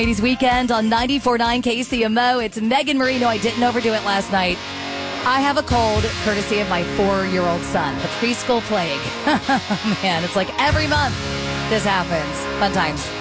Ladies Weekend on 94.9 KCMO. It's Megan Marino. I didn't overdo it last night. I have a cold courtesy of my 4-year-old son, the preschool plague. Man, it's like every month this happens. Fun times.